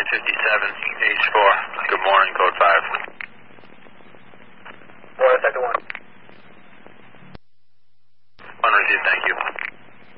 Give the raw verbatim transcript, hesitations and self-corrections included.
fifty-seven, H four. Good morning, code five. Four, second one. One received, thank you.